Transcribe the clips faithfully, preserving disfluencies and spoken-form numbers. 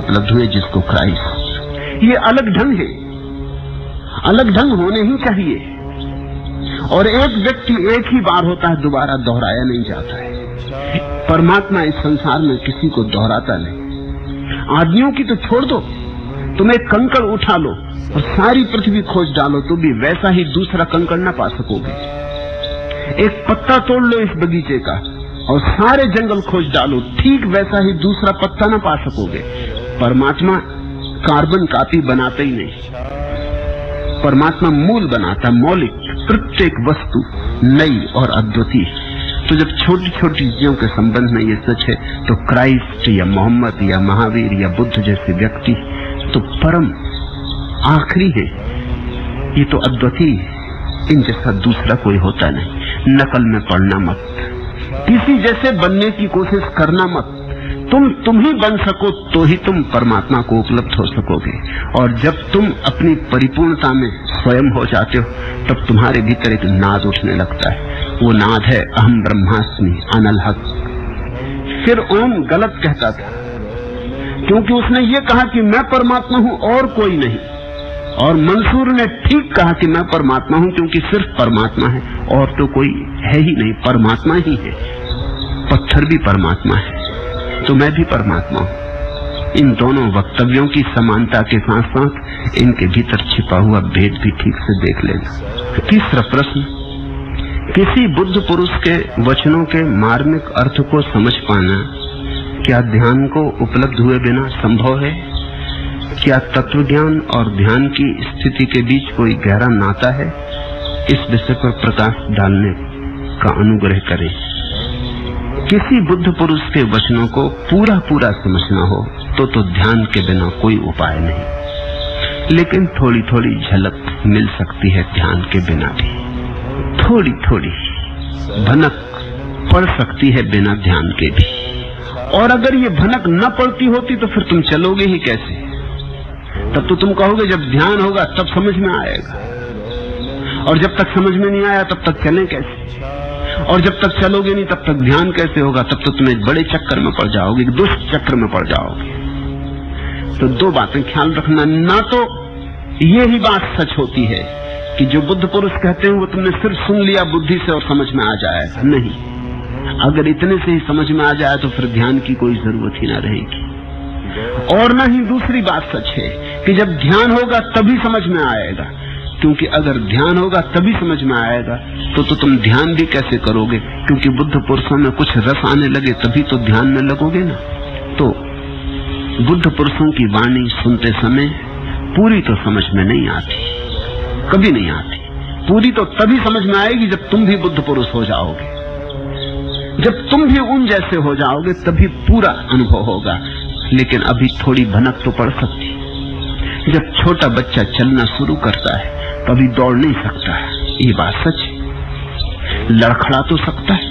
उपलब्ध हुए जिसको क्राइस्ट। ये अलग ढंग है, अलग ढंग होने ही चाहिए। और एक व्यक्ति एक ही बार होता है, दोबारा दोहराया नहीं जाता है। परमात्मा इस संसार में किसी को दोहराता नहीं। आदमियों की तो छोड़ दो, तुम एक कंकड़ उठा लो और सारी पृथ्वी खोज डालो तो भी वैसा ही दूसरा कंकड़ ना पा सकोगे। एक पत्ता तोड़ लो इस बगीचे का और सारे जंगल खोज डालो, ठीक वैसा ही दूसरा पत्ता ना पा सकोगे। परमात्मा कार्बन कॉपी बनाते ही नहीं, परमात्मा मूल बनाता, मौलिक, प्रत्येक वस्तु नई और अद्वितीय। तो जब छोटी छोटी चीजों के संबंध में ये सच है, तो क्राइस्ट या मोहम्मद या महावीर या बुद्ध जैसे व्यक्ति तो परम आखिरी है, ये तो अद्वितीय है। इन जैसा दूसरा कोई होता नहीं। नकल में पड़ना मत, किसी जैसे बनने की कोशिश करना मत। तुम तुम ही बन सको तो ही तुम परमात्मा को उपलब्ध हो सकोगे। और जब तुम अपनी परिपूर्णता में स्वयं हो जाते हो, तब तुम्हारे भीतर एक नाद उठने लगता है। वो नाद है अहम ब्रह्मास्मि अनल हक। फिर ओम गलत कहता था, क्योंकि उसने ये कहा कि मैं परमात्मा हूं और कोई नहीं। और मंसूर ने ठीक कहा कि मैं परमात्मा हूं, क्योंकि सिर्फ परमात्मा है और तो कोई है ही नहीं, परमात्मा ही है। पत्थर भी परमात्मा है, तो मैं भी परमात्मा हूं। इन दोनों वक्तव्यों की समानता के साथ साथ इनके भीतर छिपा हुआ भेद भी ठीक से देख लेना। तीसरा प्रश्न, किसी बुद्ध पुरुष के वचनों के मार्मिक अर्थ को समझ पाना क्या ध्यान को उपलब्ध हुए बिना संभव है? क्या तत्व ज्ञान और ध्यान की स्थिति के बीच कोई गहरा नाता है? इस विषय पर प्रकाश डालने का अनुग्रह करें। किसी बुद्ध पुरुष के वचनों को पूरा पूरा समझना हो तो तो ध्यान के बिना कोई उपाय नहीं, लेकिन थोड़ी थोड़ी झलक मिल सकती है ध्यान के बिना भी। थोड़ी थोड़ी भनक पड़ सकती है बिना ध्यान के भी। और अगर ये भनक न पड़ती होती तो फिर तुम चलोगे ही कैसे? तब तो तुम कहोगे जब ध्यान होगा तब समझ में आएगा, और जब तक समझ में नहीं आया तब तक चलें कैसे? और जब तक चलोगे नहीं तब तक ध्यान कैसे होगा? तब तो तुम एक बड़े चक्कर में पड़ जाओगे, एक दुष्ट चक्कर में पड़ जाओगे। तो दो बातें ख्याल रखना, ना तो ये ही बात सच होती है कि जो बुद्ध पुरुष कहते हैं वो तुमने सिर्फ सुन लिया बुद्धि से और समझ में आ जाएगा, नहीं। अगर इतने से ही समझ में आ जाए तो फिर ध्यान की कोई जरूरत ही ना रहेगी। और ना ही दूसरी बात सच है कि जब ध्यान होगा तभी समझ में आएगा, क्योंकि अगर ध्यान होगा तभी समझ में आएगा तो तो तुम ध्यान भी कैसे करोगे? क्योंकि बुद्ध पुरुषों में कुछ रस आने लगे तभी तो ध्यान में लगोगे ना। तो बुद्ध पुरुषों की वाणी सुनते समय पूरी तो समझ में नहीं आती, कभी नहीं आती। पूरी तो तभी समझ में आएगी जब तुम भी बुद्ध पुरुष हो जाओगे, जब तुम भी उन जैसे हो जाओगे तभी पूरा अनुभव होगा। लेकिन अभी थोड़ी भनक तो पड़ सकती। जब छोटा बच्चा चलना शुरू करता है तो अभी दौड़ नहीं सकता है, ये बात सच है। लड़खड़ा तो सकता है,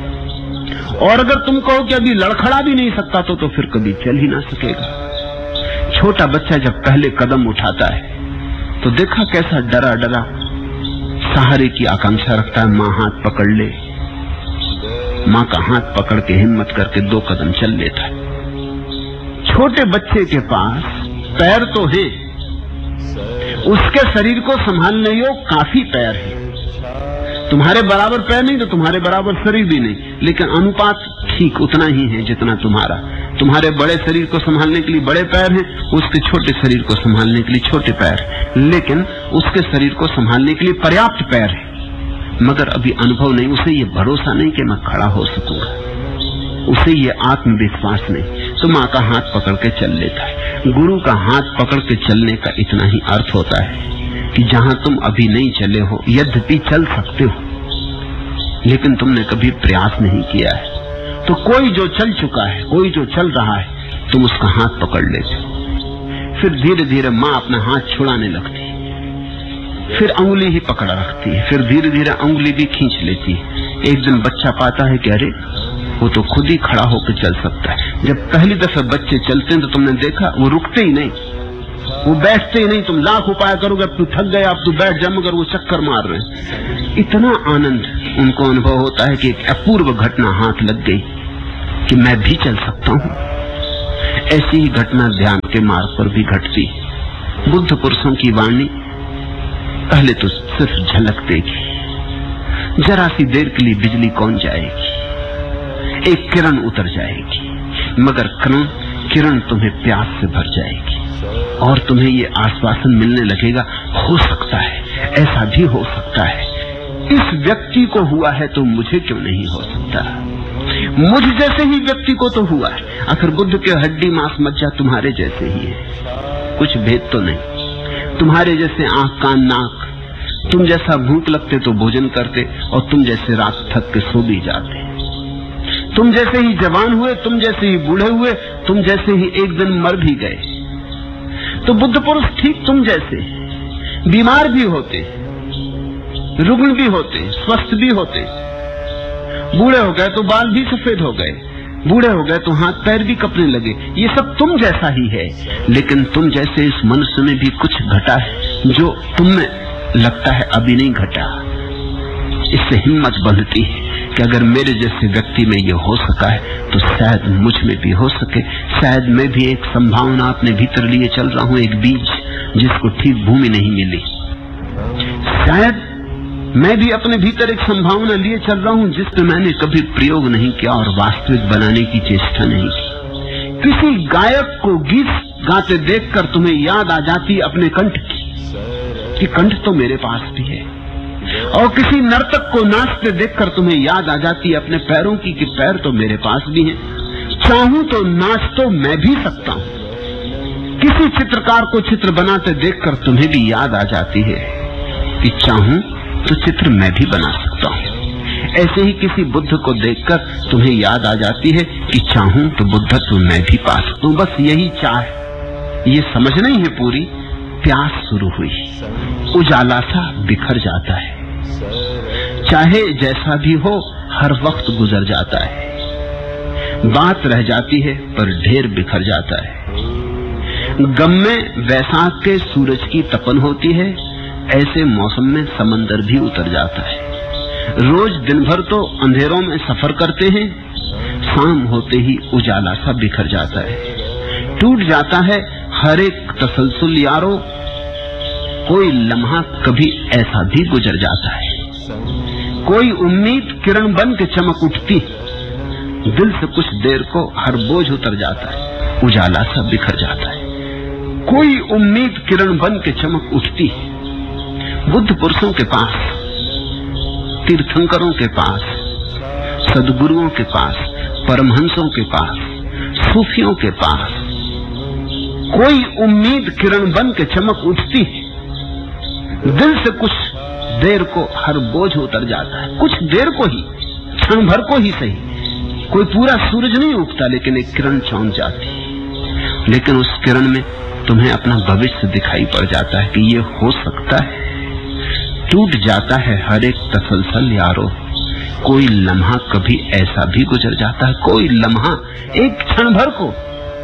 और अगर तुम कहो कि अभी लड़खड़ा भी नहीं सकता तो तो फिर कभी चल ही ना सकेगा। छोटा बच्चा जब पहले कदम उठाता है तो देखा कैसा डरा डरा सहारे की आकांक्षा रखता है। माँ हाथ पकड़ ले, माँ का हाथ पकड़ के हिम्मत करके दो कदम चल लेता है। छोटे बच्चे के पास पैर तो है, उसके शरीर को संभालने योग काफी पैर है। तुम्हारे बराबर पैर नहीं तो तुम्हारे बराबर शरीर भी नहीं, लेकिन अनुपात ठीक उतना ही है जितना तुम्हारा। तुम्हारे बड़े शरीर को संभालने के लिए बड़े पैर हैं, उसके छोटे शरीर को संभालने के लिए छोटे पैर, लेकिन उसके शरीर को संभालने के लिए पर्याप्त पैर है। मगर अभी अनुभव नहीं, उसे ये भरोसा नहीं कि मैं खड़ा हो सकूंगा, उसे ये आत्मविश्वास नहीं। तो माँ का हाथ पकड़ के चल लेता है। गुरु का हाथ पकड़ के चलने का इतना ही अर्थ होता है कि जहां तुम अभी नहीं चले हो, यद्यपि चल सकते हो, लेकिन तुमने कभी प्रयास नहीं किया है। तो कोई जो चल चुका है, कोई जो चल रहा है, तुम उसका हाथ पकड़ लेते। फिर धीरे धीरे माँ अपना हाथ छुड़ाने लगती, फिर अंगुली ही पकड़ रखती है, फिर धीरे धीरे अंगुली भी खींच लेती है। एक दिन बच्चा पाता है कि अरे वो तो खुद ही खड़ा होकर चल सकता है। जब पहली दफा बच्चे चलते हैं तो तुमने देखा वो रुकते ही नहीं, वो बैठते ही नहीं। तुम लाख उपाय करोगे, अब तू थक गया, अब तू बैठ जा, मगर वो चक्कर मार रहे हैं। इतना आनंद उनको अनुभव होता है कि एक अपूर्व घटना हाथ लग गई कि मैं भी चल सकता हूँ। ऐसी ही घटना ध्यान के मार्ग पर भी घटती है। बुद्ध पुरुषों की वाणी पहले तो सिर्फ झलक देगी, जरा सी देर के लिए बिजली कौन जाएगी, एक किरण उतर जाएगी, मगर किरण किरण तुम्हें प्यास से भर जाएगी और तुम्हें ये आश्वासन मिलने लगेगा, हो सकता है, ऐसा भी हो सकता है, इस व्यक्ति को हुआ है तो मुझे क्यों नहीं हो सकता, मुझ जैसे ही व्यक्ति को तो हुआ है। आखिर बुद्ध के हड्डी मांस मज्जा तुम्हारे जैसे ही है, कुछ भेद तो नहीं। तुम्हारे जैसे आंख कान नाक, तुम जैसा भूख लगते तो भोजन करते और तुम जैसे रात थक के सो भी जाते, तुम जैसे ही जवान हुए, तुम जैसे ही बूढ़े हुए, तुम जैसे ही एक दिन मर भी गए। तो बुद्ध पुरुष ठीक तुम जैसे बीमार भी होते, रुग्ण भी होते, स्वस्थ भी होते, बूढ़े हो गए तो बाल भी सफेद हो गए, बूढ़े हो गए तो हाथ पैर भी कपने लगे, ये सब तुम जैसा ही है। लेकिन तुम जैसे इस मनुष्य में भी कुछ घटा है जो तुम में लगता है अभी नहीं घटा। इससे हिम्मत बढ़ती है कि अगर मेरे जैसे व्यक्ति में ये हो सका है तो शायद मुझ में भी हो सके, शायद मैं भी एक संभावना अपने भीतर लिए चल रहा हूं, एक बीज जिसको ठीक भूमि नहीं मिली, शायद मैं भी अपने भीतर एक संभावना लिए चल रहा हूं जिसपे मैंने कभी प्रयोग नहीं किया और वास्तविक बनाने की चेष्टा नहीं की। किसी गायक को गीत गाते देखकर तुम्हें याद आ जाती अपने कंठ की कि कंठ तो मेरे पास भी है, और किसी नर्तक को नाचते देखकर तुम्हें याद आ जाती अपने पैरों की कि पैर तो मेरे पास भी हैं, चाहूं तो नाच तो मैं भी सकता हूं। किसी चित्रकार को चित्र बनाते देखकर तुम्हें भी याद आ जाती है कि चाहूं तो चित्र मैं भी बना सकता हूं। ऐसे ही किसी बुद्ध को देखकर तुम्हें याद आ जाती है कि चाहूं तो बुद्धत्व मैं भी पा सकता हूं। बस यही चाह, ये समझ नहीं है पूरी, प्यास शुरू हुई, उजाला सा बिखर जाता है, चाहे जैसा भी हो हर वक्त गुजर जाता है, बात रह जाती है पर ढेर बिखर जाता है। गम में वैसाख के सूरज की तपन होती है, ऐसे मौसम में समंदर भी उतर जाता है। रोज दिन भर तो अंधेरों में सफर करते हैं, शाम होते ही उजाला सा बिखर जाता है, टूट जाता है हर एक तसलसल यारो, कोई लम्हा कभी ऐसा भी गुजर जाता है। कोई उम्मीद किरण बन के चमक उठती, दिल से कुछ देर को हर बोझ उतर जाता है, उजाला सा बिखर जाता है। कोई उम्मीद किरण बन के चमक उठती है। बुद्ध पुरुषों के पास, तीर्थंकरों के पास, सदगुरुओं के पास, परमहंसों के पास, सूफियों के पास कोई उम्मीद किरण बन के चमक उठती है, दिल से कुछ देर को हर बोझ उतर जाता है, कुछ देर को ही, क्षण भर को ही सही। कोई पूरा सूरज नहीं उगता लेकिन एक किरण चौंक जाती है, लेकिन उस किरण में तुम्हें अपना भविष्य दिखाई पड़ जाता है कि ये हो सकता है। टूट जाता है हर एक तसलसल यारो, कोई लम्हा कभी ऐसा भी गुजर जाता है, कोई लम्हा एक क्षण भर को,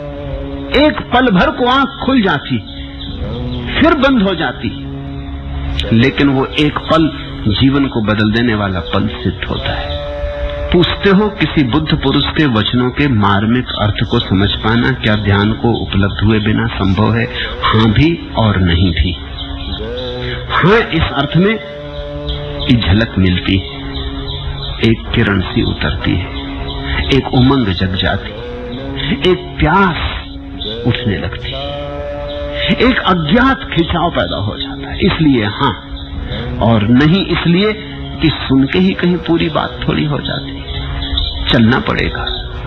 एक पल भर को आंख खुल जाती फिर बंद हो जाती, लेकिन वो एक पल जीवन को बदल देने वाला पल सिद्ध होता है। पूछते हो किसी बुद्ध पुरुष के वचनों के मार्मिक अर्थ को समझ पाना क्या ध्यान को उपलब्ध हुए बिना संभव है? हाँ भी और नहीं भी। हाँ, इस अर्थ में कि झलक मिलती है, एक किरण सी उतरती है, एक उमंग जग जाती, एक प्यास उठने लगती, एक अज्ञात खिंचाव पैदा हो जाता है। इसलिए हाँ, और नहीं इसलिए कि सुन के ही कहीं पूरी बात थोड़ी हो जाती है। चलना पड़ेगा,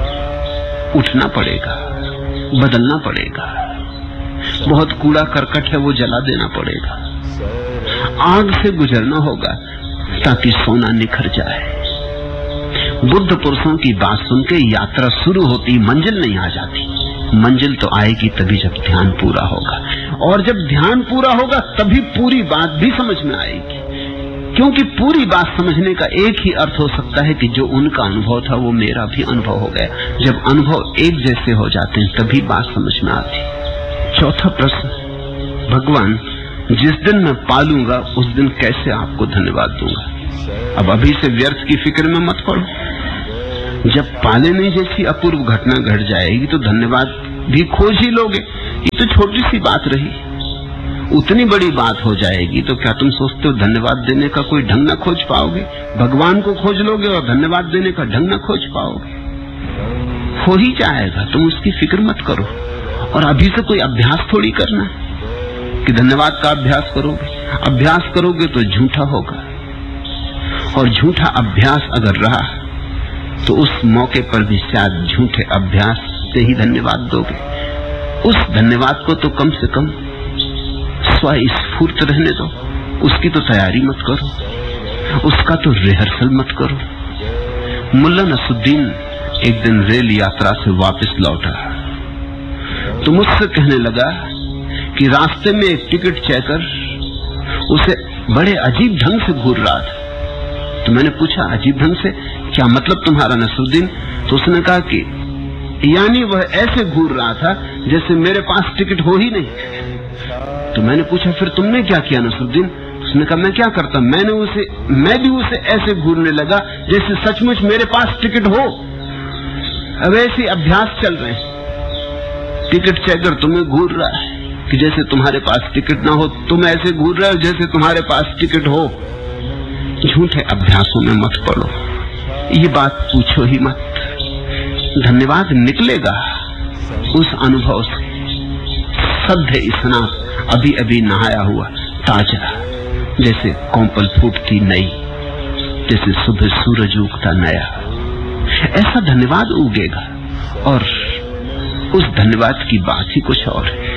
उठना पड़ेगा, बदलना पड़ेगा, बहुत कूड़ा करकट है वो जला देना पड़ेगा, आग से गुजरना होगा ताकि सोना निखर जाए। बुद्ध पुरुषों की बात सुन के यात्रा शुरू होती, मंजिल नहीं आ जाती। मंजिल तो आएगी तभी जब ध्यान पूरा होगा, और जब ध्यान पूरा होगा तभी पूरी बात भी समझ में आएगी, क्योंकि पूरी बात समझने का एक ही अर्थ हो सकता है कि जो उनका अनुभव था वो मेरा भी अनुभव हो गया। जब अनुभव एक जैसे हो जाते हैं तभी बात समझ में आती। चौथा प्रश्न, भगवान जिस दिन मैं पालूंगा उस दिन कैसे आपको धन्यवाद दूंगा? अब अभी से व्यर्थ की फिक्र में मत पड़ो, जब पाले नहीं जैसी अपूर्व घटना घट जाएगी तो धन्यवाद भी खोज ही लोगे। ये तो छोटी सी बात रही, उतनी बड़ी बात हो जाएगी तो क्या तुम सोचते हो धन्यवाद देने का कोई ढंग न खोज पाओगे? भगवान को खोज लोगे और धन्यवाद देने का ढंग न खोज पाओगे। हो ही जाएगा, तुम उसकी फिक्र मत करो। और अभी से कोई अभ्यास थोड़ी करना कि धन्यवाद का अभ्यास करोगे। अभ्यास करोगे तो झूठा होगा, और झूठा अभ्यास अगर रहा तो उस मौके पर भी शायद झूठे अभ्यास से ही धन्यवाद दोगे। उस धन्यवाद को तो कम से कम स्वस्फूर्त रहने दो, उसकी तो तैयारी मत करो, उसका तो रिहर्सल मत करो। मुल्ला नसुद्दीन एक दिन रेल यात्रा से वापस लौटा तो मुझसे कहने लगा कि रास्ते में एक टिकट चेकर उसे बड़े अजीब ढंग से घूर रहा था। तो मैंने पूछा, अजीब ढंग से क्या मतलब तुम्हारा नसरुद्दीन? तो उसने कहा कि यानी वह ऐसे घूर रहा था जैसे मेरे पास टिकट हो ही नहीं। तो मैंने पूछा, फिर तुमने क्या किया नसरुद्दीन? उसने कहा, मैं क्या करता, मैंने उसे मैं भी उसे ऐसे घूरने लगा जैसे सचमुच मेरे पास टिकट हो। अब ऐसे अभ्यास चल रहे हैं, टिकट चेकर तुम्हें घूर रहा है कि जैसे तुम्हारे पास टिकट ना हो, तुम ऐसे घूर रहे हो जैसे तुम्हारे पास टिकट हो। झूठे अभ्यासों में मत पड़ो, ये बात पूछो ही मत। धन्यवाद निकलेगा उस अनुभव से, सद्य स्नान अभी अभी नहाया हुआ ताजा, जैसे कौंपल फूटती नई, जैसे सुबह सूरज उगता नया, ऐसा धन्यवाद उगेगा। और उस धन्यवाद की बात ही कुछ और है।